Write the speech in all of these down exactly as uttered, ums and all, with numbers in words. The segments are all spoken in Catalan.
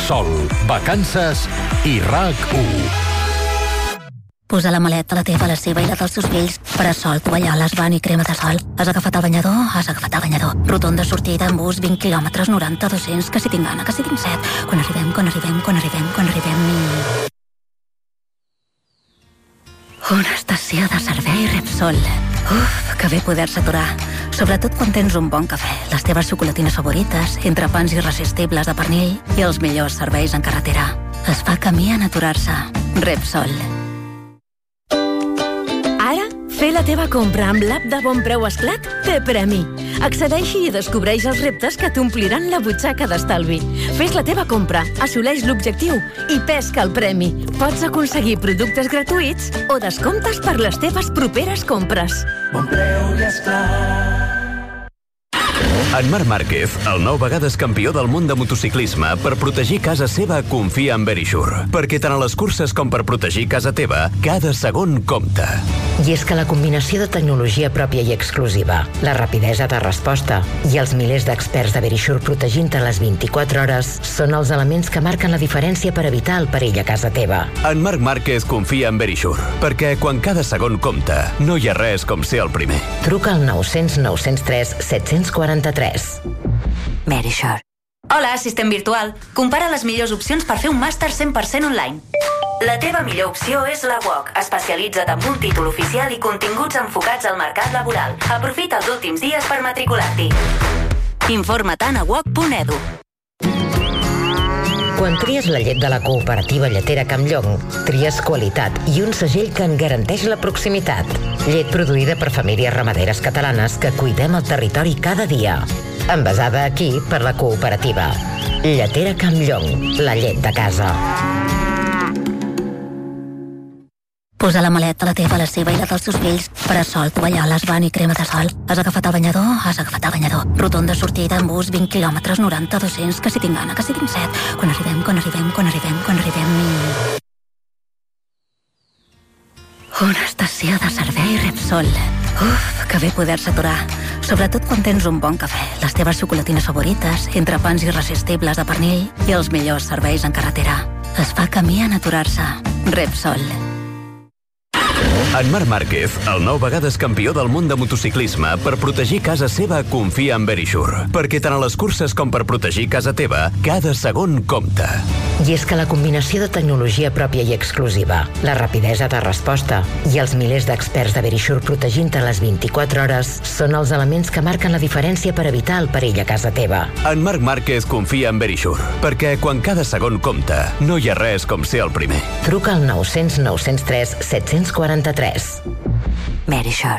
Repsol, vacances i RAC u. Posa la maleta, la teva, la seva i la dels seus fills. Parasol, tovalloles, bany i crema de sol. Has agafat el banyador? Has agafat el banyador. Rotonda sortida en bus, vint quilòmetres, noranta, dos-cents, que si tinc gana, que si tinc set. Quan arribem, quan arribem, quan arribem, quan arribem i... Una estació de servei Repsol. Uf, que bé poder-se aturar. Sobretot quan tens un bon cafè, les teves xocolatines favorites, entrepans irresistibles de pernil i els millors serveis en carretera. Es fa camí en aturar-se. Repsol. Ara, fer la teva compra amb l'app de Bon Preu Esclat té premi. Accedeixi i descobreix els reptes que t'ompliran la butxaca d'estalvi. Fes la teva compra, assoleix l'objectiu i pesca el premi. Pots aconseguir productes gratuïts o descomptes per les teves properes compres. Bon Preu i Esclat. En Marc Márquez, el nou vegades campió del món de motociclisme, per protegir casa seva confia en Verisure. Perquè tant a les curses com per protegir casa teva, cada segon compta. I és que la combinació de tecnologia pròpia i exclusiva, la rapidesa de resposta i els milers d'experts de Verisure protegint-te les vint-i-quatre hores són els elements que marquen la diferència per evitar el perill a casa teva. En Marc Márquez confia en Verisure, perquè quan cada segon compta, no hi ha res com ser el primer. Truca al nou cents nou cents tres set cents quaranta-tres. Verisure. Hola, assistent virtual. Compara les millors opcions per fer un màster cent per cent online. La teva millor opció és la U O C. Especialitza't en un títol oficial i continguts enfocats al mercat laboral. Aprofita els últims dies per matricular-t'hi. Informa't a u o c punt e d u. Quan tries la llet de la cooperativa lletera Campllong, tries qualitat i un segell que en garanteix la proximitat. Llet produïda per famílies ramaderes catalanes que cuidem el territori cada dia. Envasada aquí per la cooperativa. Lletera Campllong, la llet de casa. Posa la maleta, la teva, la seva i la dels seus fills. Parasol, tovalloles, bany i crema de sol. Has agafat el banyador? Has agafat el banyador. Rotonda sortida en bus, vint quilòmetres, noranta, dos-cents, que si tinc gana, que si tinc set. Quan arribem, quan arribem, quan arribem, quan arribem i... Una estació de servei Repsol. Uf, que bé poder-se aturar. Sobretot quan tens un bon cafè, les teves xocolatines favorites, entrepans irresistibles de pernil i els millors serveis en carretera. Es fa camí en aturar-se. Repsol. En Marc Márquez, el nou vegades campió del món de motociclisme, per protegir casa seva confia en Verisure. Perquè tant a les curses com per protegir casa teva, cada segon compta. I és que la combinació de tecnologia pròpia i exclusiva, la rapidesa de resposta i els milers d'experts de Verisure protegint-te les vint-i-quatre hores són els elements que marquen la diferència per evitar el perill a casa teva. En Marc Márquez confia en Verisure, perquè quan cada segon compta, no hi ha res com ser el primer. Truca al nou cents nou cents tres set cents quaranta-tres. Verisure.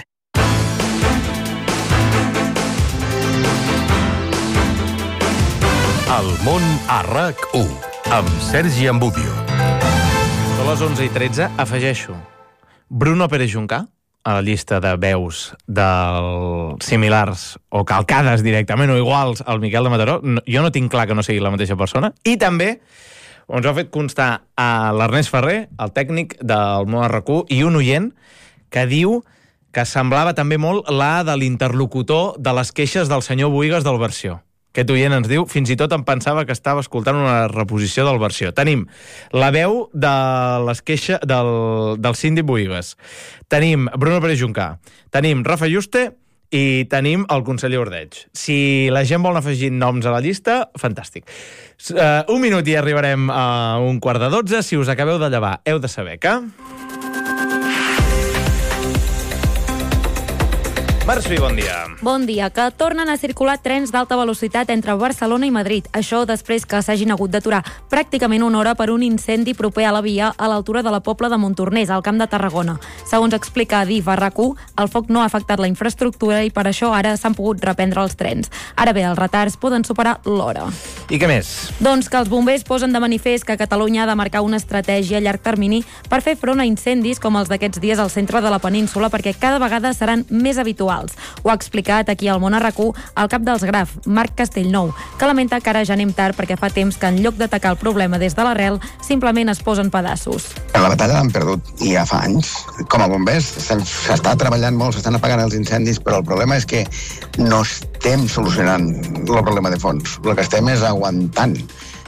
El món a RAC u, amb Sergi Ambudio. A les onze i tretze afegeixo Bruno Pérez Juncà a la llista de veus del similars o calcades directament o iguals al Miquel de Mataró. No, jo no tinc clar que no sigui la mateixa persona. I també ens ha fet constar a l'Ernest Ferrer, el tècnic del món a RAC u, i un oient que diu que semblava també molt la de l'interlocutor de les queixes del senyor Buigas del Versió. Aquest oient ens diu, fins i tot em pensava que estava escoltant una reposició del Versió. Tenim la veu de les queixes del, del síndic Buigas. Tenim Bruno Pérez Juncà. Tenim Rafa Juste i tenim el conseller Ordeig. Si la gent vol anar afegint noms a la llista, fantàstic. Uh, un minut i arribarem a un quart de dotze. Si us acabeu de llevar, heu de saber que... Marçoí, bon dia. Bon dia. Que tornen a circular trens d'alta velocitat entre Barcelona i Madrid. Això després que s'hagin hagut d'aturar pràcticament una hora per un incendi proper a la via a l'altura de la Pobla de Montornès, al Camp de Tarragona. Segons explica Adif a RAC u, el foc no ha afectat la infraestructura i per això ara s'han pogut reprendre els trens. Ara bé, els retards poden superar l'hora. I què més? Doncs que els bombers posen de manifest que Catalunya ha de marcar una estratègia a llarg termini per fer front a incendis com els d'aquests dies al centre de la península, perquè cada vegada seran més habituals. Ho ha explicat aquí al món a RAC u el cap dels Graf, Marc Castellnou, que lamenta que ara ja anem tard perquè fa temps que en lloc d'atacar el problema des de l'arrel, simplement es posen pedaços. La batalla l'han perdut i ja fa anys. Com a bombers s'està treballant molt, s'estan apagant els incendis, però el problema és que no estem solucionant el problema de fons. El que estem és aguantant.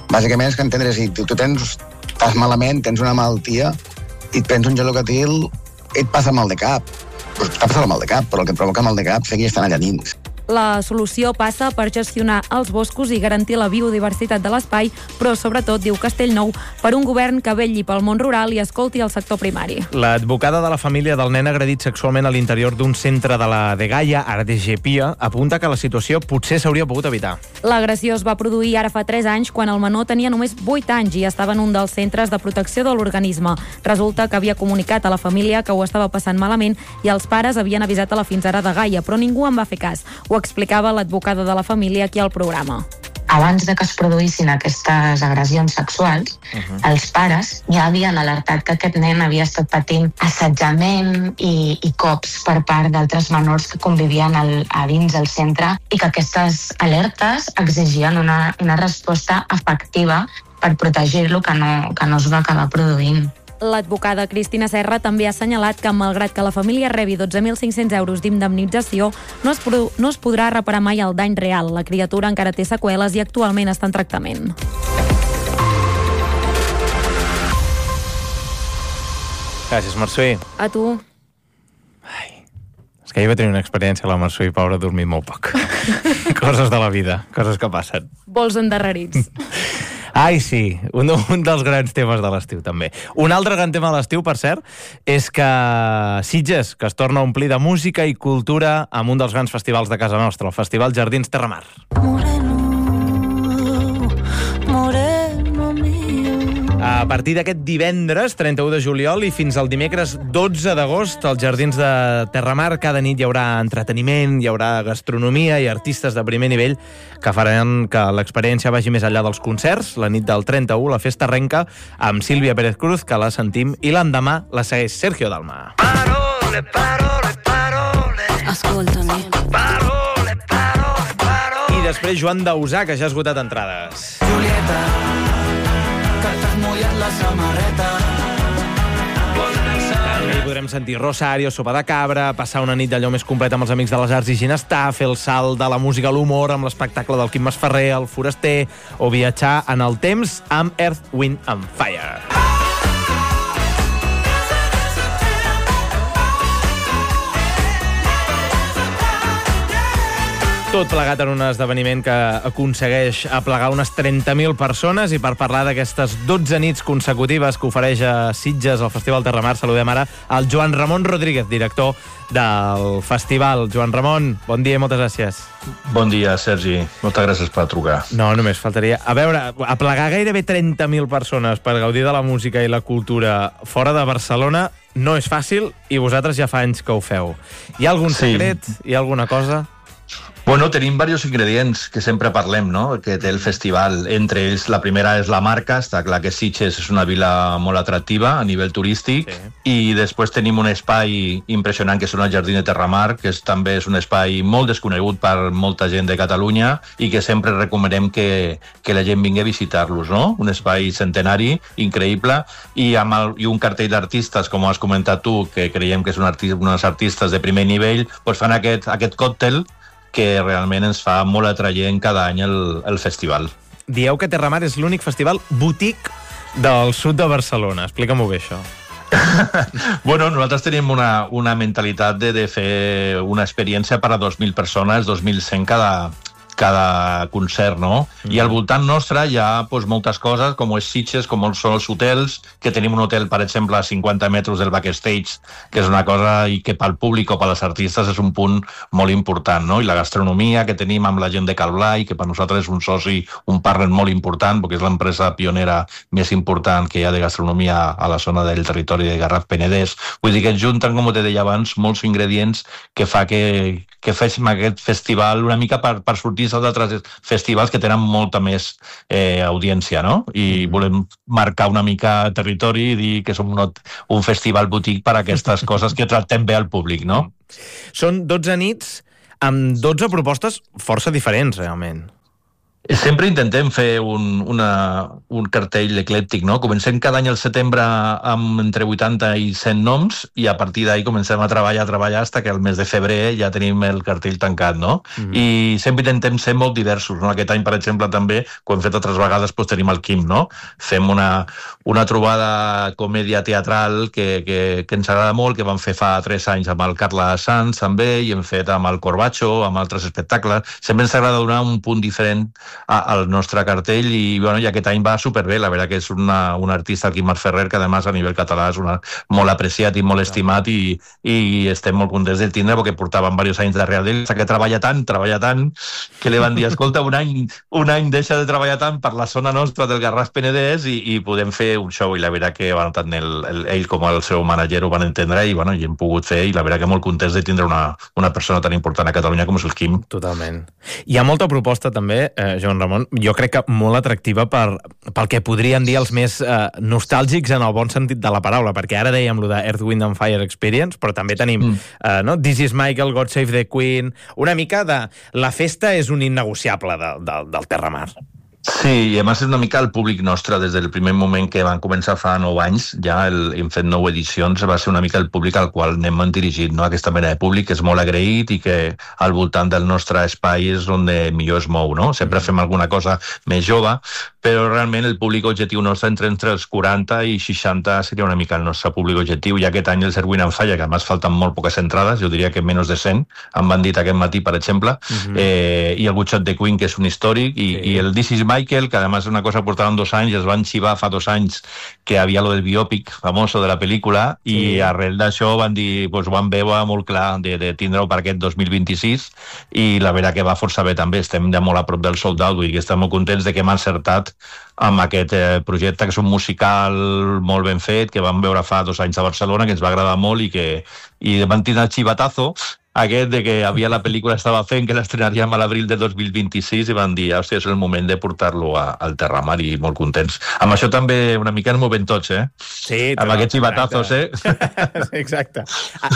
Bàsicament és que entendre si tu, tu tens, estàs malament, tens una malaltia i et prens un gelocatil i et passa mal de cap. Pues t'ha passat el mal de cap, però el que et provoca mal de cap segueix estant allà dins. La solució passa per gestionar els boscos i garantir la biodiversitat de l'espai, però sobretot, diu Castellnou, per un govern que vetlli pel món rural i escolti el sector primari. L'advocada de la família del nen agredit sexualment a l'interior d'un centre de la Dgaia, Ardegepia, apunta que la situació potser s'hauria pogut evitar. L'agressió es va produir ara fa tres anys, quan el menor tenia només vuit anys i estava en un dels centres de protecció de l'organisme. Resulta que havia comunicat a la família que ho estava passant malament i els pares havien avisat a la fins ara Dgaia, però ningú en va fer cas. Ho explicava l'advocada de la família aquí al programa. Abans de que es produïssin aquestes agressions sexuals, uh-huh. els pares ja havien alertat que aquest nen havia estat patint assetjament i, i cops per part d'altres menors que convivien al, a dins del centre i que aquestes alertes exigien una, una resposta efectiva per protegir-lo, que no, que no es va acabar produint. L'advocada Cristina Serra també ha assenyalat que, malgrat que la família rebi dotze mil cinc-cents euros d'indemnització, no es, no es podrà reparar mai el dany real. La criatura encara té seqüeles i actualment està en tractament. Gràcies, Marçuí. A tu. Ai, és que ahir va tenir una experiència la Marçuí, pobra, ha dormit molt poc. Coses de la vida, coses que passen. Vols endarrerits. Ai, sí, un, un dels grans temes de l'estiu, també. Un altre gran tema de l'estiu, per cert, és que Sitges, que es torna a omplir de música i cultura amb un dels grans festivals de casa nostra, el Festival Jardins Terramar. Moreno, moreno mío. A partir d'aquest divendres, trenta-u de juliol, i fins al dimecres dotze d'agost, als Jardins de Terramar, cada nit hi haurà entreteniment, hi haurà gastronomia i artistes de primer nivell que faran que l'experiència vagi més enllà dels concerts. La nit del trenta-u, la festa arrenca amb Sílvia Pérez Cruz, que la sentim, i l'endemà la segueix Sergio Dalma. Parole, parole, parole. Escolta'm. Parole, parole, parole. I després Joan Dausà, que ja ha esgotat entrades. Julieta, que t'has mullat la samarreta. També hi podrem sentir Rosario, Sopa de Cabra, passar una nit d'allò més completa amb els Amics de les Arts i Ginestar, fer el salt de la música a l'humor amb l'espectacle del Quim Masferrer, el Foraster, o viatjar en el temps amb Earth, Wind and Fire. Tot plegat en un esdeveniment que aconsegueix aplegar unes trenta mil persones, i per parlar d'aquestes dotze nits consecutives que ofereix a Sitges el Festival Terramar, saludem ara el Joan Ramon Rodríguez, director del festival. Joan Ramon, bon dia i moltes gràcies. Bon dia, Sergi. Moltes gràcies per trucar. No, només faltaria. A veure, aplegar gairebé trenta mil persones per gaudir de la música i la cultura fora de Barcelona no és fàcil, i vosaltres ja fa anys que ho feu. Hi ha algun secret? Sí. Hi ha alguna cosa? Bueno, tenim diversos ingredients que sempre parlem, no?, que té el festival. Entre ells, la primera és la marca. Està clar que Sitges és una vila molt atractiva a nivell turístic, sí. I després tenim un espai impressionant que és el Jardí de Terramar, que és, també és un espai molt desconegut per molta gent de Catalunya i que sempre recomanem que, que la gent vingui a visitar-los, no? Un espai centenari, increïble, i amb el, i un cartell d'artistes, com has comentat tu, que creiem que són arti uns artistes de primer nivell, doncs fan aquest, aquest còctel que realment ens fa molt atraient cada any el, el festival. Dieu que Terramar és l'únic festival boutique del sud de Barcelona. Explica-m'ho bé, això. Bueno, nosaltres tenim una, una mentalitat de, de fer una experiència per a dos mil persones, dos mil cent cada, cada concert, no? Mm. I al voltant nostre hi ha pues, moltes coses, com és Sitges, com són els hotels, que tenim un hotel, per exemple, a cinquanta metres del backstage, que és una cosa i que pel públic o per als artistes és un punt molt important, no? I la gastronomia que tenim amb la gent de Calblai, que per nosaltres és un soci, un partner molt important, perquè és l'empresa pionera més important que hi ha de gastronomia a la zona del territori de Garraf-Penedès. Vull dir que es junten, com te deia abans, molts ingredients que fa que, que fem aquest festival una mica per, per sortir d'altres festivals que tenen molta més eh, audiència, no? I volem marcar una mica territori i dir que som un, un festival boutique per a aquestes coses que tractem bé al públic, no? Són dotze nits amb dotze propostes força diferents, realment. Sempre intentem fer un, una, un cartell eclèptic, no? Comencem cada any al setembre amb entre vuitanta i cent noms i a partir d'ahí comencem a treballar, a treballar fins que el mes de febrer ja tenim el cartell tancat, no? Mm-hmm. I sempre intentem ser molt diversos, no? Aquest any, per exemple, també, que ho hem fet altres vegades, doncs tenim el Quim, no? Fem una, una trobada comèdia teatral que, que, que ens agrada molt, que vam fer fa tres anys amb el Carla Sanz també, i hem fet amb el Corbacho, amb altres espectacles. Sempre ens agrada donar un punt diferent al nostre cartell i, bueno, i aquest any va superbé. La veritat que és una, un artista, el Quim Ferrer, que además a nivell català és una, molt apreciat i molt estimat i, i estem molt contents de tindre perquè portaven diversos anys darrere d'ell, que treballa tant, treballa tant, que li van dir, escolta, un any, un any deixa de treballar tant per la zona nostra del Garraf Penedès i, i podem fer un show, i la veritat que bueno, tant el, el, ell com el seu manager ho van entendre i, bueno, i hem pogut fer, i la veritat que molt contents de tindre una, una persona tan important a Catalunya com és el Quim. Totalment. Hi ha molta proposta també, eh, Joan Ramon, jo crec que molt atractiva per, pel que podríem dir els més eh, nostàlgics en el bon sentit de la paraula, perquè ara dèiem lo de Earth, Wind and Fire Experience, però també tenim mm. eh, no? This is Michael, God Save the Queen, una mica de... La festa és un innegociable de, de, del Terramar. Sí, i a més és una mica el públic nostre, des del primer moment que van començar fa nou anys, ja el, hem fet nou edicions, va ser una mica el públic al qual anem dirigit, no? Aquesta mena de públic que és molt agraït i que al voltant del nostre espai és on millor es mou, no? Sempre fem alguna cosa més jove, però realment el públic objectiu nostre entre, entre els quaranta i seixanta seria una mica el nostre públic objectiu, i aquest any el Earth, Wind and Fire, que a més falten molt poques entrades, jo diria que menys de cent, em van dir aquest matí, per exemple, uh-huh. eh, i el Good Shot the Queen, que és un històric, i, sí. i el This is Michael, que además es una cosa portaven dos anys, es van xivar fa dos anys que havia lo del biòpic famoso de la pel·lícula, sí. i arrel d'això van dir, pues, van veure molt clar de, de tindre-ho per aquest dos mil vint-i-sis, i la veritat que va força bé també, estem ja molt a prop del sold out, i que estem molt contents de que hem encertat amb aquest eh, projecte, que és un musical molt ben fet, que vam veure fa dos anys a Barcelona, que ens va agradar molt, i que i van tindre el xivatazo aquest de que havia la pel·lícula estava fent, que l'estrenaríem a l'abril de dos mil vint-i-sis, i van dir, hòstia, és el moment de portar-lo a, al Terramar, i molt contents. Amb això també una mica ens movem tots, eh? Sí. Amb aquests xivatazos, eh? Exacte.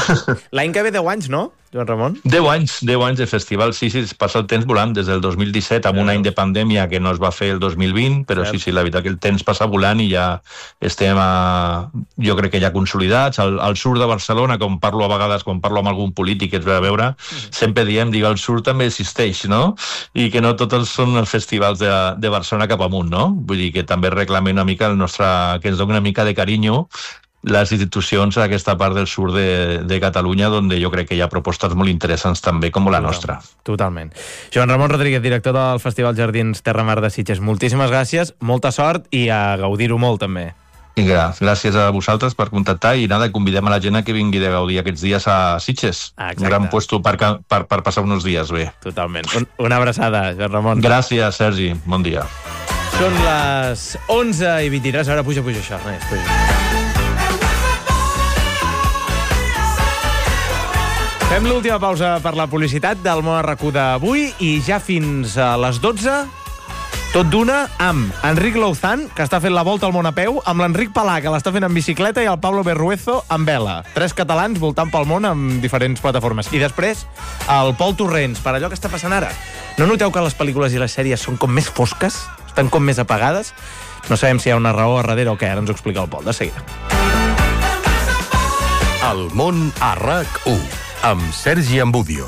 L'any que ve deu anys, no, Joan Ramon? Deu anys, deu anys de festival, sí, sí, passa el temps volant des del dos mil disset, amb un any de pandèmia que no es va fer el dos mil vint, però sí, sí, la veritat que el temps passa volant i ja estem, a, jo crec que ja consolidats. Al, al sud de Barcelona, com parlo a vegades, quan parlo amb algun polític que es ve a veure, sempre diem, diu, el sud també existeix, no? I que no tots són els festivals de, de Barcelona cap amunt, no? Vull dir que també reclamem una mica el nostre, que ens doni una mica de carinyo les institucions d'aquesta part del sud de, de Catalunya, on jo crec que hi ha propostes molt interessants també, com la nostra. Totalment. Joan Ramon Rodríguez, director del Festival Jardins Terramar de Sitges, moltíssimes gràcies, molta sort i a gaudir-ho molt, també. Vinga, gràcies a vosaltres per contactar i nada, convidem a la gent a que vingui de gaudir aquests dies a Sitges. Exacte. Un gran puesto per, per, per passar uns dies bé. Totalment. Un, una abraçada, Joan Ramon. Gràcies, Sergi. Bon dia. Són les onze i vint-i-tres, ara puja, puja això. Res, puja. Fem l'última pausa per la publicitat del Món R Q d'avui i ja fins a les dotze, tot d'una, amb Enric Louzán, que està fent la volta al món a peu, amb l'Enric Palà, que l'està fent en bicicleta, i el Pablo Berruezo amb vela. Tres catalans voltant pel món amb diferents plataformes. I després, el Pol Torrents, per allò que està passant ara. No noteu que les pel·lícules i les sèries són com més fosques? Estan com més apagades? No sabem si hi ha una raó a darrere o què, ara ens ho explica el Pol, de seguida. El món a R A C u, amb Sergi Ambudio.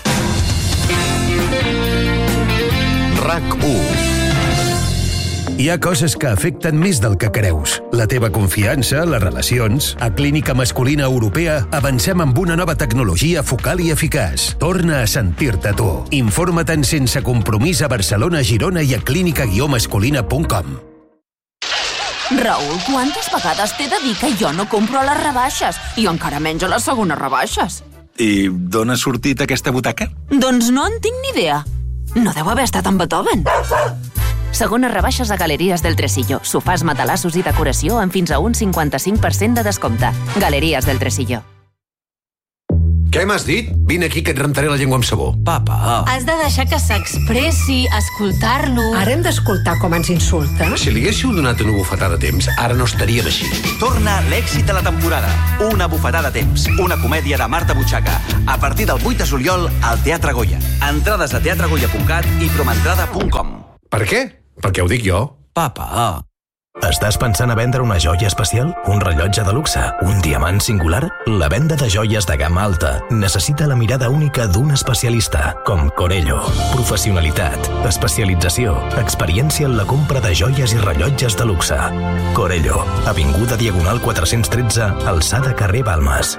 R A C u. Hi ha coses que afecten més del que creus. La teva confiança, les relacions... A Clínica Masculina Europea avancem amb una nova tecnologia focal i eficaç. Torna a sentir-te tu. Informa-te'n sense compromís a Barcelona, Girona i a clínica guió masculina punt com. Raül, quantes vegades t'he de dir que jo no compro a les rebaixes i encara menys a les segones rebaixes? I d'on ha sortit aquesta butaca? Doncs no en tinc ni idea. No deu haver estat amb Beethoven. Segones rebaixes a Galeries del Tresillo. Sofàs, matalassos i decoració amb fins a un cinquanta-cinc per cent de descompte. Galeries del Tresillo. Què m'has dit? Vine aquí que et rentaré la llengua amb sabó. Papa. Has de deixar que s'expressi, escoltar-lo... Ara hem d'escoltar com ens insulta? Si li haguéssiu donat una bufetada a temps, ara no estaríem així. Torna l'èxit de la temporada. Una bufetada a temps. Una comèdia de Marta Butxaca. A partir del vuit de juliol al Teatre Goya. Entrades a teatre goya punt cat i promentrada punt com. Per què? Perquè ho dic jo. Papa. Estàs pensant a vendre una joia especial? Un rellotge de luxe? Un diamant singular? La venda de joies de gamma alta necessita la mirada única d'un especialista, com Corello. Professionalitat, especialització, experiència en la compra de joies i rellotges de luxe. Corello, avinguda Diagonal quatre-cents tretze, alçada carrer Balmes.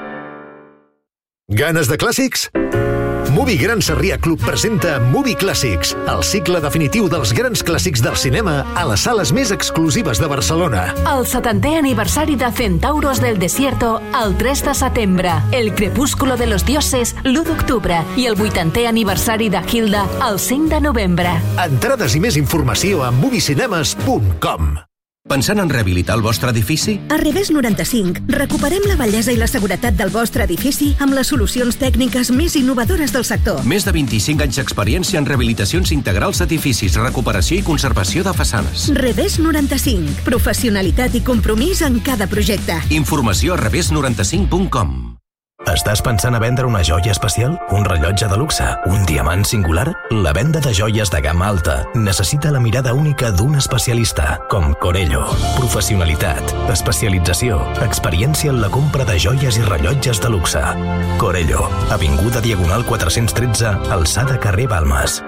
Ganes de clàssics? Movie Gran Sarrià Club presenta Movie Clàssics, el cicle definitiu dels grans clàssics del cinema a les sales més exclusives de Barcelona. El setantè aniversari de Centauros del Desierto, el tres de setembre. El crepúsculo de los dioses, l'u d'octubre. I el vuitantè aniversari de Hilda, el cinc de novembre. Entrades i més informació a moviecinemes punt com. Pensant en rehabilitar el vostre edifici? A Revés noranta-cinc recuperem la bellesa i la seguretat del vostre edifici amb les solucions tècniques més innovadores del sector. Més de vint-i-cinc anys d'experiència en rehabilitacions integrals d'edificis, recuperació i conservació de façanes. Revés noranta-cinc. Professionalitat i compromís en cada projecte. Informació a revés noranta-cinc punt com. Estàs pensant a vendre una joia especial? Un rellotge de luxe? Un diamant singular? La venda de joies de gamma alta necessita la mirada única d'un especialista, com Corello. Professionalitat, especialització, experiència en la compra de joies i rellotges de luxe. Corello, avinguda Diagonal quatre-cents tretze, alçada carrer Balmes.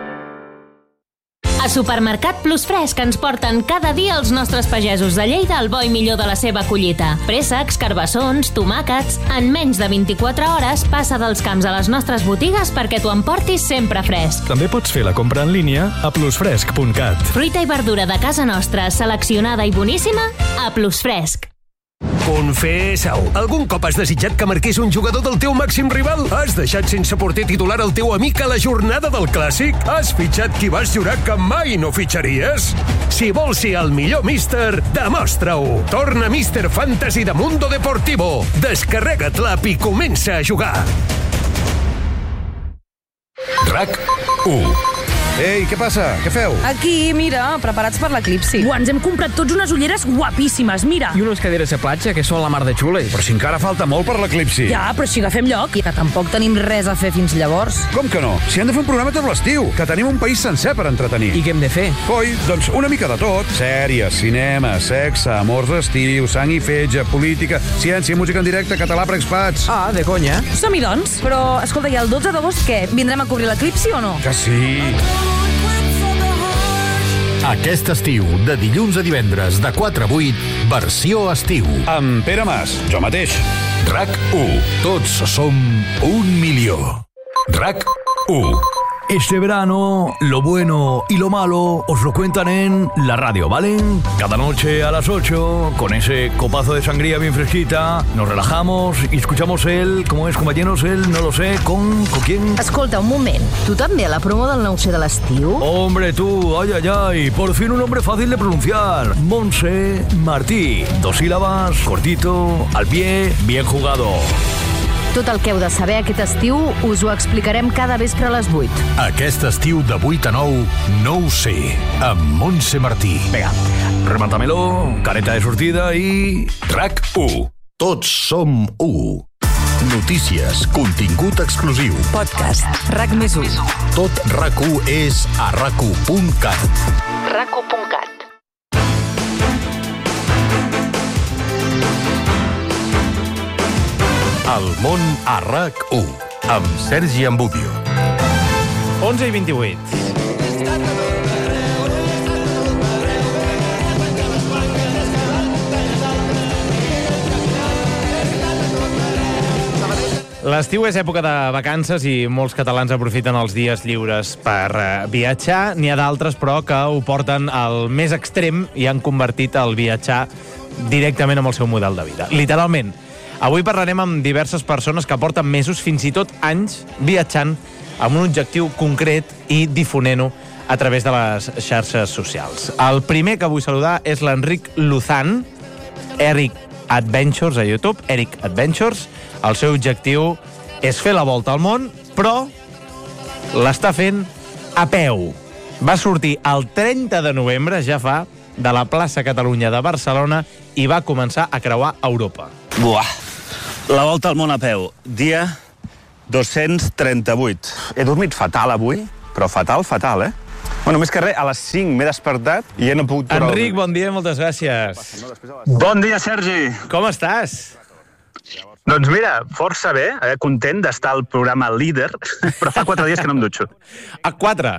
A Supermercat Plus Fresc ens porten cada dia els nostres pagesos de Lleida el bo i millor de la seva collita. Préssecs, carbassons, tomàquets... En menys de vint-i-quatre hores passa dels camps a les nostres botigues perquè t'ho emportis sempre fresc. També pots fer la compra en línia a plus fresc punt cat. Fruita i verdura de casa nostra, seleccionada i boníssima, a Plus Fresc. Confessa-ho. Algun cop has desitjat que marqués un jugador del teu màxim rival? Has deixat sense porter titular el teu amic a la jornada del Clàssic? Has fitxat qui vas jurar que mai no fitxaries? Si vols ser el millor míster, demostra-ho. Torna Míster Fantasy de Mundo Deportivo. Descarrega't l'app i comença a jugar. RAC u. Ei, què passa? Què feu? Aquí, mira, preparats per l'eclipsi. Uah, ens hem comprat tots unes ulleres guapíssimes, mira. I unes caderes de platja que són la mar de xules. Però si encara falta molt per l'eclipsi. Ja, però si agafem lloc. I que tampoc tenim res a fer fins llavors. Com que no? Si han de fer un programa tot l'estiu, que tenim un país sencer per entretenir. I què hem de fer? Coi, doncs una mica de tot. Sèries, cinema, sexe, amors d'estiu, sang i fetge, política, ciència, música en directe, català per expats. Ah, de conya. Som-hi, doncs. Però, escolta, i el dotze d'agost què? Vindrem a cobrir l'eclipsi o no? Que sí. Aquest estiu, de dilluns a divendres, de quatre a vuit, versió estiu. Amb Pere Mas, jo mateix. RAC u. Tots som un milió. RAC u. Este verano, lo bueno y lo malo os lo cuentan en la radio, ¿vale? Cada noche a las ocho, con ese copazo de sangría bien fresquita, nos relajamos y escuchamos el, ¿cómo es, compañeros? El, no lo sé, ¿con, con quién? Escolta, un moment. Tu també a la promo del nou C de l'estiu? Hombre, tú, ay, ay, ay, por fin un nombre fácil de pronunciar. Montse Martí. Dos sílabas, cortito, al pie, bien jugado. Tot el que heu de saber aquest estiu us ho explicarem cada vespre a les vuit. Aquest estiu de vuit a nou, no ho sé, amb Montse Martí. Vinga, remátamelo, careta de sortida i... RAC u. Tots som u. Notícies, contingut exclusiu. Podcast, RAC més u. Tot RAC u és a rac u punt cat. rac u punt cat. El món a RAC u, amb Sergi Ambudio. onze i vint-i-vuit. L'estiu és època de vacances i molts catalans aprofiten els dies lliures per uh, viatjar. N'hi ha d'altres, però, que ho porten al més extrem i han convertit el viatjar directament amb el seu model de vida. Literalment. Avui parlarem amb diverses persones que porten mesos, fins i tot anys, viatjant amb un objectiu concret i difonent-ho a través de les xarxes socials. El primer que vull saludar és l'Enric Luzán, Eric Adventures a YouTube, Eric Adventures. El seu objectiu és fer la volta al món, però l'està fent a peu. Va sortir el trenta de novembre, ja fa, de la plaça Catalunya de Barcelona i va començar a creuar Europa. Buah, la volta al món a peu, dia dos-cents trenta-vuit. He dormit fatal avui, però fatal, fatal, eh? Bueno, més que res, a les cinc m'he despertat i ja no he pogut... Enric, bon dia, moltes gràcies. Bon dia, Sergi. Com estàs? Doncs mira, força bé, eh, content d'estar al programa Líder, però fa quatre dies que no em dutxo. A quatre?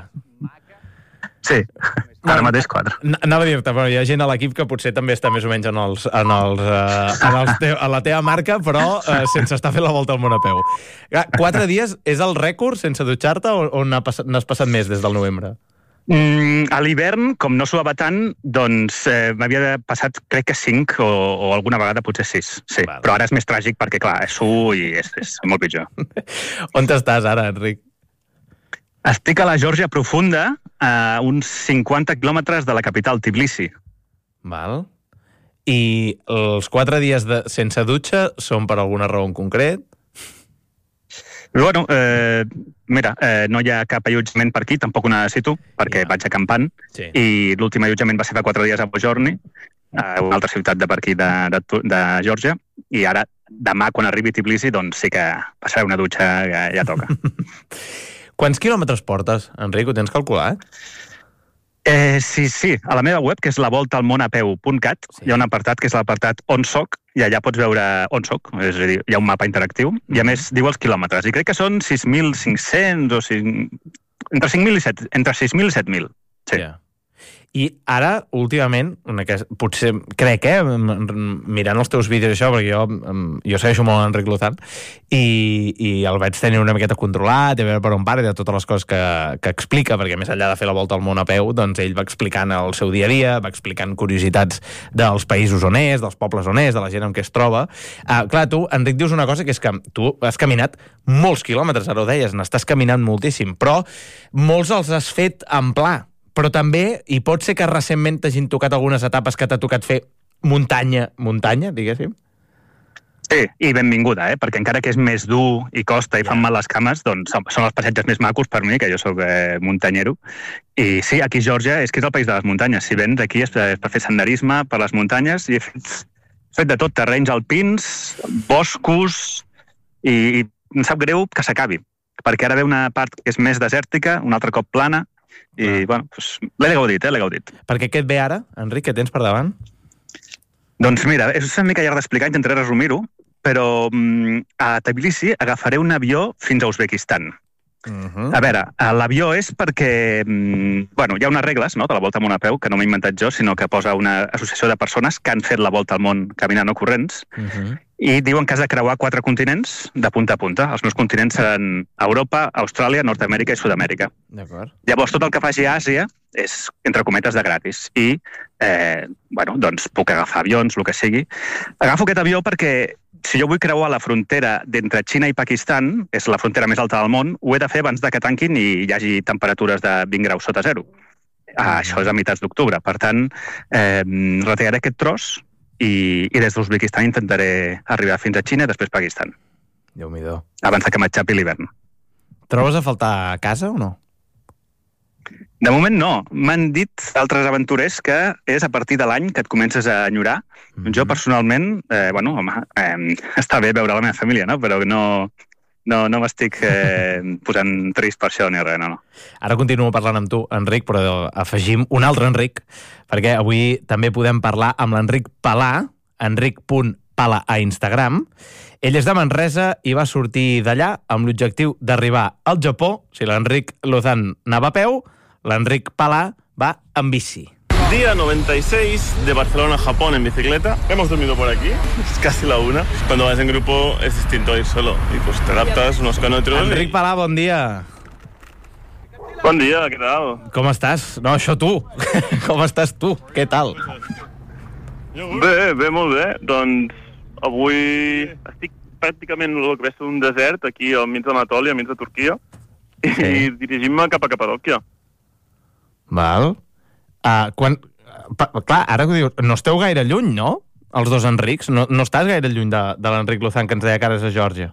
Sí, ara mateix quatre. Anava a dir-te, però hi ha gent a l'equip que potser també està més o menys en, els, en, els, uh, en, els te, en la teva marca, però uh, sense estar fent la volta al món a peu. Quatre dies és el rècord sense dutxar-te o, o n'has passat, passat més des del novembre? Mm, a l'hivern, com no suava tant, doncs eh, m'havia passat, crec que cinc o, o alguna vegada potser sis. Sí, vale. Però ara és més tràgic perquè, clar, suo i és, és molt pitjor. On estàs ara, Enric? Estic a la Geòrgia profunda, a uns cinquanta quilòmetres de la capital, Tbilisi. Val. I els quatre dies de, sense dutxa són per alguna raó en concret? Bueno, eh, mira, eh, no hi ha cap allotjament per aquí, tampoc ho necessito, perquè yeah. vaig acampant, sí. I l'últim allotjament va ser fa quatre dies a Bojorni, a una altra ciutat de per aquí de, de, de Geòrgia, i ara, demà, quan arribi a Tbilisi, doncs sí que passaré una dutxa que ja toca. Quants quilòmetres portes, Enric? Ho tens calculat? Eh, sí, sí. A la meva web, que és la volta al món a peu punt cat, sí. Hi ha un apartat que és l'apartat On Soc, i allà pots veure on soc, és a dir, hi ha un mapa interactiu, i a més diu els quilòmetres, i crec que són sis mil cinc-cents o cinc... entre cinc mil i set... entre sis mil i set mil. Sí. Yeah. I ara, últimament, potser, crec, eh, mirant els teus vídeos això, perquè jo, jo segueixo molt Enric Luzán, i, i el vaig tenir una miqueta controlat, a veure per on para, de totes les coses que, que explica, perquè més enllà de fer la volta al món a peu, doncs ell va explicant el seu dia a dia, va explicant curiositats dels països on és, dels pobles on és, de la gent amb què es troba. Uh, clar, tu, Enric, dius una cosa, que és que tu has caminat molts quilòmetres, ara ho deies, n'estàs caminant moltíssim, però molts els has fet en pla. Però també, i pot ser que recentment t'hagin tocat algunes etapes que t'ha tocat fer muntanya, muntanya, diguéssim? Sí, i benvinguda, eh? Perquè encara que és més dur i costa i fan mal les cames, doncs són els passatges més macos per mi, que jo soc eh, muntanyero. I sí, aquí a Geòrgia és que és el país de les muntanyes. Si vens aquí és per fer senderisme per les muntanyes i he fet, he fet de tot, terrenys alpins, boscos, i, i em sap greu que s'acabi, perquè ara ve una part que és més desèrtica, un altre cop plana, i, ah. bueno, pues, l'he gaudit, eh, l'he gaudit. Perquè què et ve ara, Enric, què tens per davant? Doncs mira, és una mica llarg d'explicar, intentaré resumir-ho, però mm, a Tbilisi agafaré un avió fins a Uzbekistan. Uh-huh. A veure, l'avió és perquè mm, bueno, hi ha unes regles, no?, de la volta al món a peu, que no m'he inventat jo, sinó que posa una associació de persones que han fet la volta al món caminant o corrents, uh-huh. I diuen que has de creuar quatre continents de punta a punta. Els meus continents seran Europa, Austràlia, Nord-Amèrica i Sud-amèrica. D'acord. Llavors, tot el que faci a Àsia és, entre cometes, de gratis. I, eh, bueno, doncs puc agafar avions, el que sigui. Agafo aquest avió perquè si jo vull creuar la frontera d'entre Xina i Pakistan, és la frontera més alta del món, ho he de fer abans de que tanquin i hi hagi temperatures de vint graus sota zero. Ah, això és a meitats d'octubre. Per tant, eh, retallaré aquest tros i, i des d'Uzbekistan intentaré arribar fins a Xina i després Pakistan. Déu-m'hi-do. Abans que m'aixapi l'hivern. Trobes a faltar a casa o no? De moment no. M'han dit altres aventurers que és a partir de l'any que et comences a enyorar. Mm-hmm. Jo personalment, eh, bueno, home, eh, està bé veure la meva família, no? Però no... No, no m'estic eh, posant trist per això ni res, no, no. Ara continuo parlant amb tu, Enric, però afegim un altre Enric, perquè avui també podem parlar amb l'Enric Palà, enric punt pala a Instagram. Ell és de Manresa i va sortir d'allà amb l'objectiu d'arribar al Japó. Si l'Enric Luzán anava a peu, l'Enric Palà va en bici. Día noventa y seis de Barcelona a Japón en bicicleta. Hemos dormido por aquí, es casi la una. Cuando vas en grupo es distinto ir solo y pues te adaptas unos con otros. Enric Palà, bon dia. Bon dia, què tal? Com estàs? No, això tu. Com estàs tu? Què tal? Bé, bé, molt bé. Doncs avui estic pràcticament el que ve ser un desert aquí al mig d'Anatòlia, al mig de Turquia, i sí. dirigim-me cap a Capadòquia. Val. Uh, quan, pa, clar, ara que dius, no esteu gaire lluny, no? Els dos Enrics, no, no estàs gaire lluny de, de l'Enric Luzán que ens deia que ara és a Geòrgia.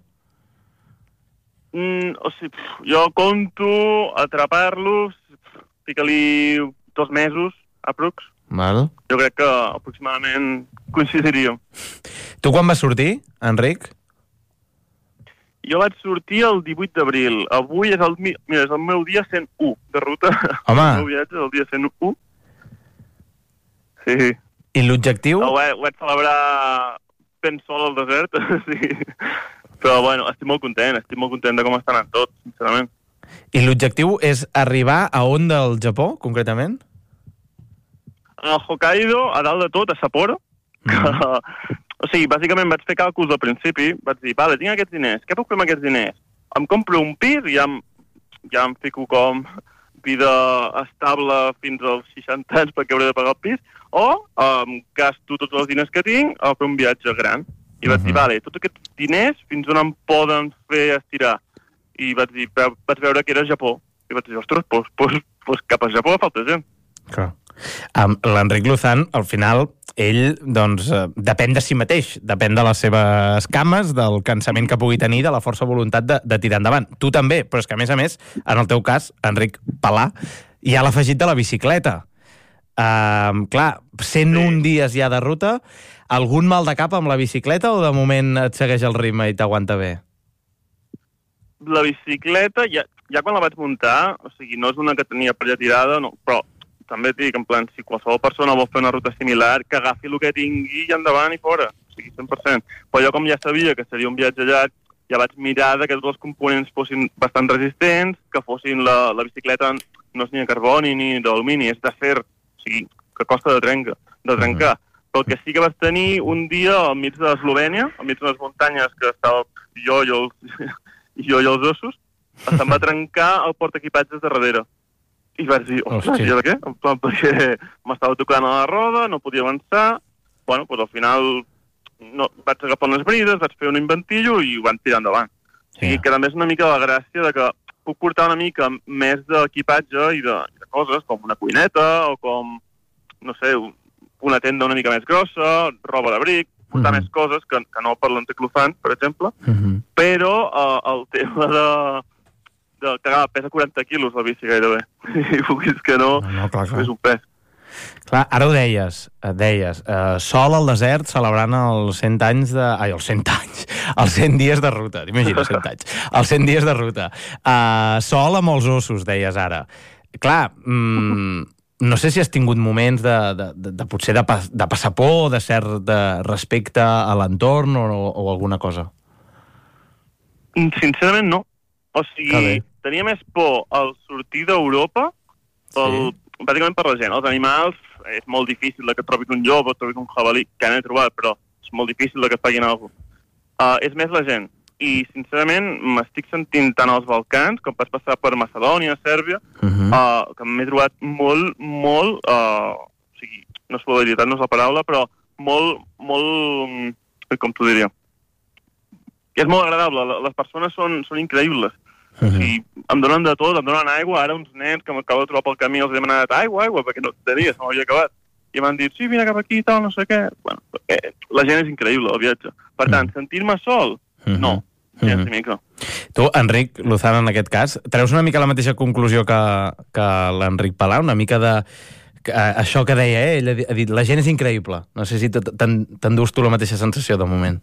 Mm, o sigui, jo compto atrapar-los, fica-li dos mesos, aprox. Val. Jo crec que aproximadament coincidiríem. Tu quan vas sortir, Enric? Jo vaig sortir el divuit d'abril. Avui és el, mira, és el meu dia cent u de ruta. Home! El meu viatge és el dia cent u. Sí. I l'objectiu? Ho, ho vaig celebrar ben sol al desert, sí. Però, bueno, estic molt content, estic molt content de com estan en tot, sincerament. I l'objectiu és arribar a on del Japó, concretament? A Hokkaido, a dalt de tot, a Sapporo, que... Mm. O sigui, bàsicament vaig fer càlculs al principi, vaig dir, vale, tinc aquests diners, què puc fer amb aquests diners? Em compro un pis i ja em, ja em fico com vida estable fins als seixanta anys perquè hauré de pagar el pis, o um, gasto tots els diners que tinc a fer un viatge gran. I vaig uh-huh. dir, vale, tots aquests diners fins on em poden fer estirar? I vaig dir, vaig veure que era Japó. I vaig dir, ostres, doncs, doncs, doncs cap a Japó falta gent. Clar. Um, L'Enric Luzán, al final, ell, doncs, uh, depèn de si mateix, depèn de les seves cames, del cansament que pugui tenir, de la força voluntat de, de tirar endavant. Tu també, però és que, a més a més, en el teu cas, Enric Palà, hi ha l'afegit de la bicicleta. Uh, clar, cent un sí. dies ja de ruta, algun mal de cap amb la bicicleta o de moment et segueix el ritme i t'aguanta bé? La bicicleta, ja, ja quan la vaig muntar, o sigui, no és una que tenia per allà tirada, no, però també et dic, en plan, si qualsevol persona vol fer una ruta similar, que agafi el que tingui i endavant i fora. O sigui, cent per cent. Però jo, com ja sabia que seria un viatge llarg, ja vaig mirar que tots els components fossin bastant resistents, que fossin la, la bicicleta no és ni de carboni ni d'alumini, és d'acer, o sigui, que costa de trencar. De trencar. Mm-hmm. Però el que sí que vaig tenir un dia al mig de l'Eslovènia, al mig de les muntanyes que estava jo i els, jo i els ossos, se'm va trencar el portaequipatges de darrere. I vaig dir, ostres, i ara què? En plan, perquè m'estava tocant a la roda, no podia avançar. Bueno, doncs al final no, vaig agafar unes brides, vaig fer un inventillo i ho van tirar endavant. O sigui, que també és una mica la gràcia de que puc portar una mica més d'equipatge i de, de coses, com una cuineta o com, no sé, una tenda una mica més grossa, roba d'abric, portar mm-hmm. més coses que, que no per l'Enric Luzán, per exemple, mm-hmm. però eh, el tema de... de que clar, pesa quaranta quilos la bici gairebé. I puguis que no, no, no clar, clar. És un pes. Clar, ara ho deies, et deies, eh, sol al desert celebrant els cent anys de... Ai, els cent anys, els cent dies de ruta, t'imagines, cent anys, els cent dies de ruta. Uh, sol amb els ossos, deies ara. Clar, mm, no sé si has tingut moments de, de, de, de potser de, pas, de passar por, de cert de respecte a l'entorn o, o alguna cosa. Sincerament, no. O sigui, tenia més por al sortir d'Europa, sí. bàsicament per la gent. Els animals, és molt difícil que et trobis un llop o et trobis un jabalí, que n'he trobat, però és molt difícil que et paguin alguna cosa. Uh, és més la gent. I, sincerament, m'estic sentint tant als Balcans, com vaig passar per Macedònia, Sèrbia, uh-huh. uh, que m'he trobat molt, molt... Uh, o sigui, no és solidaritat, no és la paraula, però molt, molt... Com t'ho diria? És molt agradable. Les persones són, són increïbles. Uh-huh. I em donen de tot, em donen aigua, ara uns nens que m'acabo de trobar pel camí els he demanat aigua, aigua, perquè no tenia, se m'havia acabat. I m'han dit, sí, vine cap aquí i tal, no sé què. Bueno, eh, la gent és increïble, el viatge. Per tant, uh-huh. sentir-me sol? Uh-huh. No, ja uh-huh. sí, no. Tu, Enric Luzán, en aquest cas, treus una mica la mateixa conclusió que, que l'Enric Palà, una mica de... Que, això que deia, eh? Ell ha dit, la gent és increïble. No sé si t'endús tu la mateixa sensació de moment.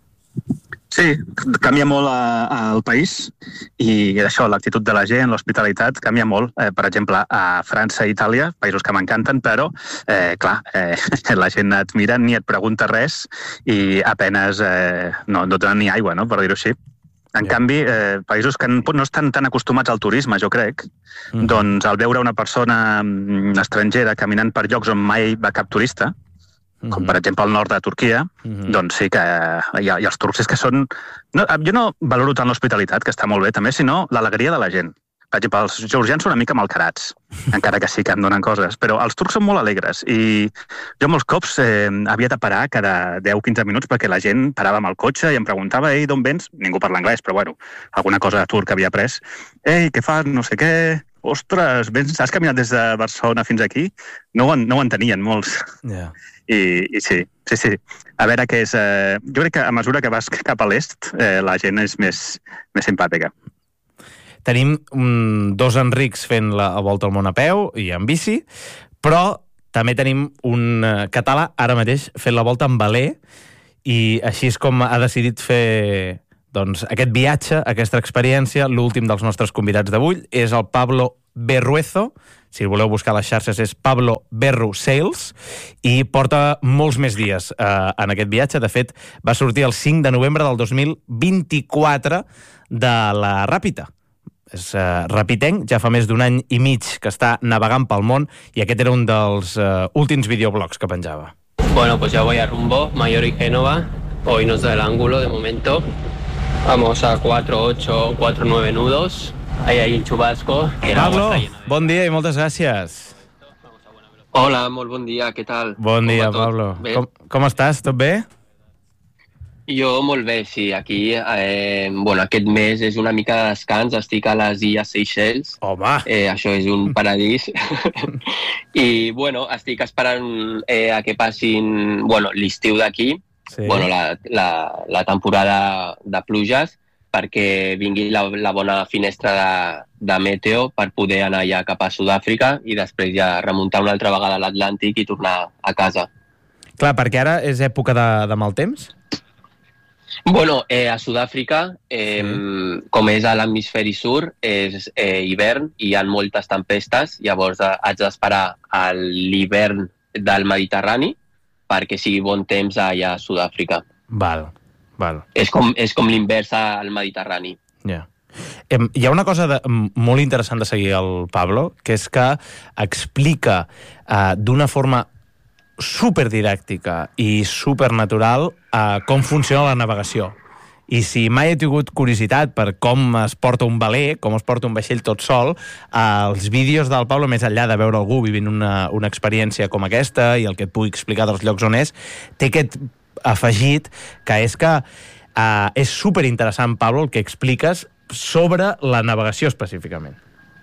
Sí, canvia molt al país i això, l'actitud de la gent, l'hospitalitat, canvia molt. Eh, per exemple, a França i Itàlia, països que m'encanten, però, eh, clar, eh, la gent et mira, ni et pregunta res i apenes eh, no, no et donen ni aigua, no?, per dir-ho així. En yeah. canvi, eh, països que no estan tan acostumats al turisme, jo crec, mm. doncs al veure una persona estrangera caminant per llocs on mai va cap turista, com per exemple el nord de Turquia, mm-hmm. doncs sí que hi ha, hi ha els turcs que són... No, jo no valoro tant l'hospitalitat, que està molt bé també, sinó l'alegria de la gent. Per exemple, els georgians són una mica malcarats, encara que sí que em donen coses, però els turcs són molt alegres i jo molts cops eh, havia de parar cada deu a quinze minuts perquè la gent parava amb el cotxe i em preguntava, ei, d'on vens? Ningú parla anglès, però bueno, alguna cosa de turc havia après. Ei, què fas? No sé què... Ostres, vens, has caminat des de Barcelona fins aquí? No ho, no ho entenien molts. Yeah. I, I sí, sí, sí. A veure què és... Eh, jo crec que a mesura que vas cap a l'est, eh, la gent és més, més simpàtica. Tenim um, dos Enrics fent la volta al món a peu i en bici, però també tenim un uh, català ara mateix fent la volta en veler i així és com ha decidit fer doncs aquest viatge, aquesta experiència, l'últim dels nostres convidats d'avui és el Pablo Berruezo. Si el voleu buscar a les xarxes és Pablo Berru Sales, i porta molts més dies eh, en aquest viatge. De fet, va sortir el cinc de novembre del dos mil vint-i-quatre de la Ràpita. És eh, rapitenc, ja fa més d'un any i mig que està navegant pel món, i aquest era un dels eh, últims videoblogs que penjava. Bueno, pues ya voy a rumbo, Mayor y Génova. Hoy nos da el ángulo de momento. Vamos a cuatro ocho, cuatro nueve nudos. Ahí hay el chubasco. Pablo, bon dia i moltes gràcies. Hola, molt bon dia, què tal? Bon dia, Pablo. Com, com estàs? Tot bé? Jo molt bé, sí. Aquí, eh, bueno, aquest mes és una mica de descans. Estic a les Illes Seychelles. Home! Eh, això és un paradís. I, bueno, estic esperant eh, a que passin, bueno, l'estiu d'aquí, sí. bueno, la, la, la temporada de pluges, perquè vingui la, la bona finestra de, de meteo per poder anar ja cap a Sud-àfrica i després ja remuntar una altra vegada a l'Atlàntic i tornar a casa. Clar, perquè ara és època de, de mal temps? Bueno, eh, a Sud-àfrica, eh, sí. com és a l'hemisferi sud, és eh, hivern i hi ha moltes tempestes, llavors eh, haig d'esperar a l'hivern del Mediterrani perquè sigui bon temps allà a Sud-àfrica. Val. Val. És com, és com l'invers al Mediterrani. Yeah. Eh, hi ha una cosa de, molt interessant de seguir el Pablo, que és que explica eh, d'una forma superdidàctica i supernatural eh, com funciona la navegació. I si mai he tingut curiositat per com es porta un veler, com es porta un vaixell tot sol, eh, els vídeos del Pablo, més enllà de veure algú vivint una, una experiència com aquesta i el que et pugui explicar dels llocs on és, té aquest afegit, que és que uh, és superinteressant, Pablo, el que expliques sobre la navegació específicament.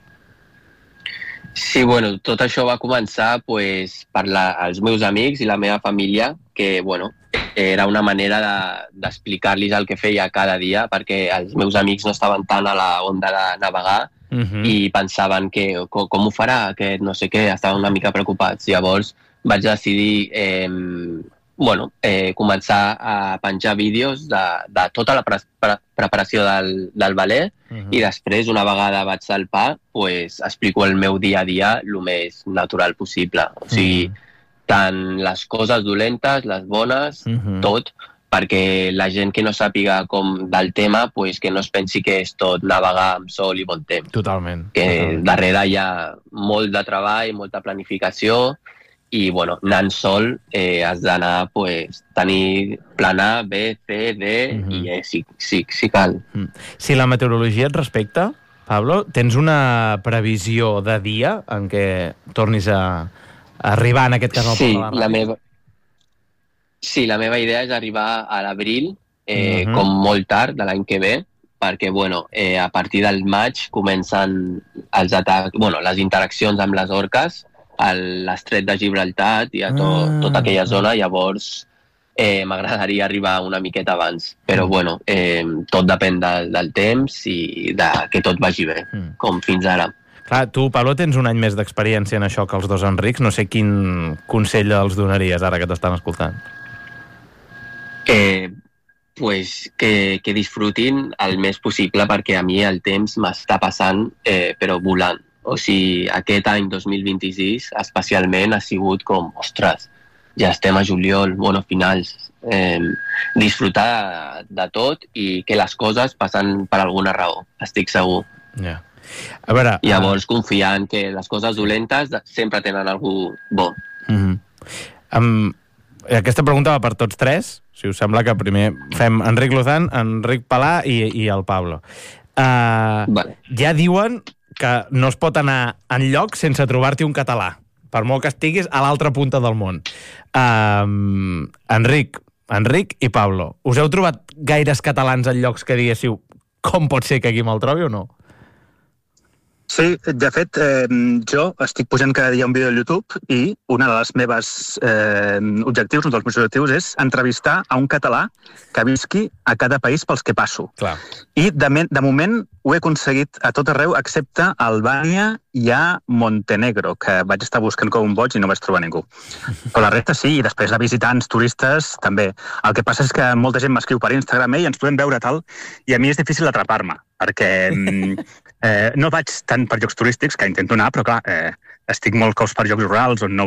Sí, bueno, tot això va començar pues, per la, els meus amics i la meva família, que bueno, era una manera d'explicar-los de, el que feia cada dia, perquè els meus amics no estaven tan a la onda de navegar uh-huh. i pensaven que com, com ho farà, que no sé què, estaven una mica preocupats. Llavors vaig decidir eh, bueno, eh, començar a penjar vídeos de, de tota la pre pre preparació del, del veler uh-huh. i després, una vegada vaig salpar, pues, explico el meu dia a dia el més natural possible. O sigui, uh-huh. tant les coses dolentes, les bones, uh-huh. tot, perquè la gent que no sàpiga com del tema, pues, que no es pensi que és tot navegar amb sol i bon temps. Totalment. Que totalment. Darrere hi ha molt de treball, molta planificació, i, bueno, anant sol eh, has d'anar, pues, tenir plan A, B, C, D, uh-huh. i eh, sí, sí, sí cal. Uh-huh. Si la meteorologia et respecta, Pablo, tens una previsió de dia en què tornis a, a arribar, en aquest cas, al sí, Pont de la Ràdio? La meva... Sí, la meva idea és arribar a l'abril, eh, uh-huh. com molt tard de l'any que ve, perquè, bueno, eh, a partir del maig comencen els atacs, bueno, les interaccions amb les orques, a l'estret de Gibraltar i a to, ah. tota aquella zona, llavors eh, m'agradaria arribar una miqueta abans. Però, mm. bueno, eh, tot depèn de, del temps i de que tot vagi bé, mm. com fins ara. Clar, tu, Pablo, tens un any més d'experiència en això que els dos Enrics. No sé quin consell els donaries ara que t'estan escoltant. Eh, pues que, que disfrutin el més possible, perquè a mi el temps m'està passant, eh, però volant. O sigui, aquest any dos mil vint-i-sis especialment ha sigut com, ostres, ja estem a juliol, bueno, finals. Eh, disfrutar de, de tot i que les coses passen per alguna raó, estic segur. Yeah. A veure, llavors, uh... confiar en que les coses dolentes sempre tenen algú bo. Uh-huh. um, aquesta pregunta va per tots tres. Si us sembla que primer fem Enric Lozán, Enric Palà i, i el Pablo. Uh, vale. Ja diuen que no es pot anar enlloc sense trobar-t'hi un català, per molt que estiguis a l'altra punta del món. Um, Enric, Enric i Pablo, us heu trobat gaires catalans en llocs que diguéssiu com pot ser que aquí me'l trobi o no? Sí, de fet, eh, jo estic pujant cada dia un vídeo al YouTube i una de les meves eh, objectius, un dels meus objectius, és entrevistar a un català que visqui a cada país pels que passo. Clar. I de, de moment ho he aconseguit a tot arreu, excepte a Albània i a Montenegro, que vaig estar buscant com un boig i no vaig trobar ningú. Però la resta sí, i després de visitants, turistes, també. El que passa és que molta gent m'escriu per Instagram, i ens podem veure tal, i a mi és difícil atrapar-me, perquè eh, no vaig tant per llocs turístics, que intento anar, però clar, eh, estic molt cous per llocs rurals on no